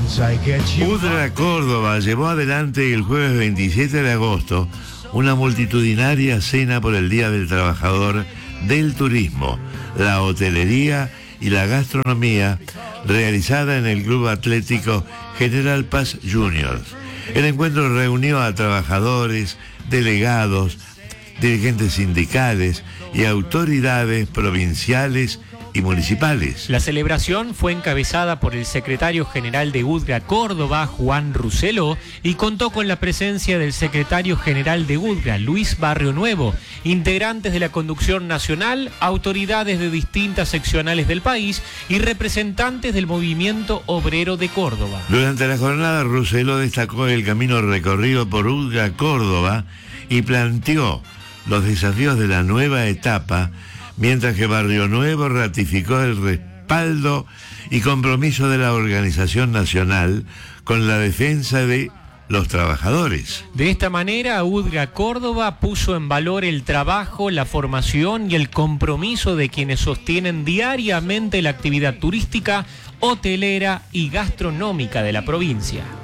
Udra Córdoba llevó adelante el jueves 27 de agosto una multitudinaria cena por el Día del Trabajador del Turismo, la hotelería y la gastronomía, realizada en el Club Atlético General Paz Juniors. El encuentro reunió a trabajadores, delegados, dirigentes sindicales y autoridades provinciales y municipales. La celebración fue encabezada por el secretario general de UDGA Córdoba, Juan Ruselo, y contó con la presencia del secretario general de UDGA, Luis Barrio Nuevo, integrantes de la conducción nacional, autoridades de distintas seccionales del país y representantes del movimiento obrero de Córdoba. Durante la jornada, Ruselo destacó el camino recorrido por UDGA Córdoba y planteó los desafíos de la nueva etapa, mientras que Barrio Nuevo ratificó el respaldo y compromiso de la organización nacional con la defensa de los trabajadores. De esta manera, UDGA Córdoba puso en valor el trabajo, la formación y el compromiso de quienes sostienen diariamente la actividad turística, hotelera y gastronómica de la provincia.